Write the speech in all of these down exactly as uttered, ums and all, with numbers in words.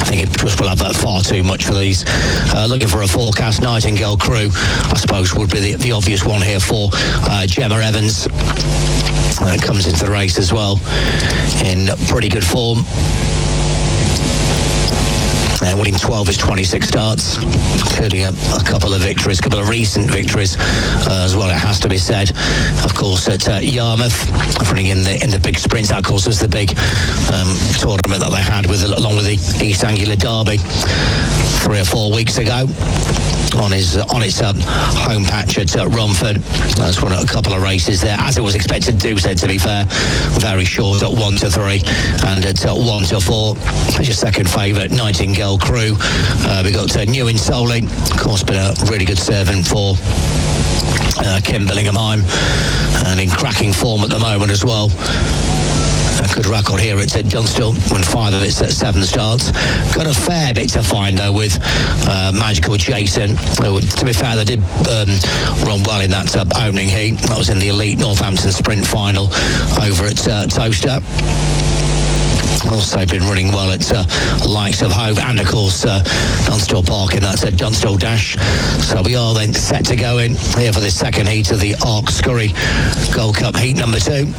think it just will have that far too much for these. Uh, looking for a forecast, Nightingale Crew, I suppose, would be the, the obvious one here for uh, Gemma Evans. Uh, comes into the race as well in pretty good form. Uh, winning twelve is twenty-six starts, including a, a couple of victories, a couple of recent victories uh, as well, it has to be said. Of course, at uh, Yarmouth, running in the in the big sprints, that of course was the big um, tournament that they had with along with the East Anglia Derby three or four weeks ago. On his on its um, home patch at uh, Romford. That's won a couple of races there, as it was expected to do so, to be fair. Very short at one to three and at uh, one to four. That's your second favourite, Nightingale Crew. Uh, we got uh, New in Solly, of course, been a really good servant for uh, Kim Billingham, and in cracking form at the moment as well. A good record here at Dunstall, won five of its seven starts. Got a fair bit to find though with uh, Magical Jason, who, to be fair, they did um, run well in that uh, opening heat. That was in the Elite Northampton Sprint Final over at uh, Toaster. Also been running well at uh, likes of Hove and of course uh, Dunstall Park in that uh, Dunstall Dash. So we are then set to go in here for the second heat of the Ark Scurry Gold Cup heat number two.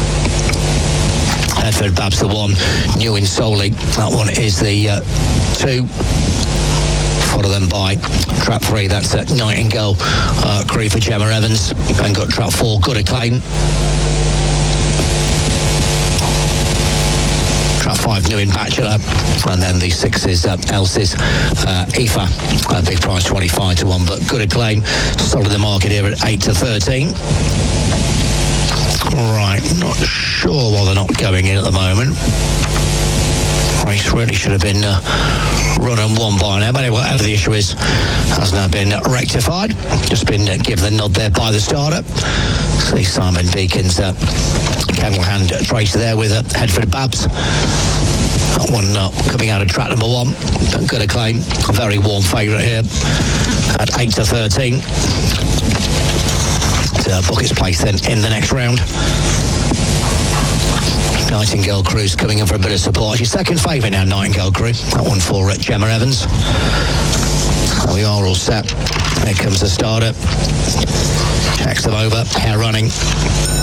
Edford Babs the one, New in Solly, that one is the uh, two. Follow them by trap three, that's uh, Nightingale uh, Crew for Gemma Evans, and got trap four, Good Acclaim. Trap five, New in Bachelor, and then the six is uh, Elsie's uh, I F A, uh, big price twenty-five to one, but Good Acclaim solid the market here at eight to thirteen. Right, not sure why they're not going in at the moment. Race really should have been uh, run and won by now, but anyway, whatever the issue is, has now been rectified. Just been uh, given the nod there by the starter. See Simon Beacon's uh, camel hand tracer there with uh, Edford Babs. That one uh, coming out of track number one. Good Acclaim, a very warm favourite here at eight to thirteen. Uh, book its place then in the next round. Nightingale Crew's coming in for a bit of support. Your second favourite now, Nightingale Crew. That one for uh, Gemma Evans. So we are all set. Here comes the starter. Checks them over. Hair running.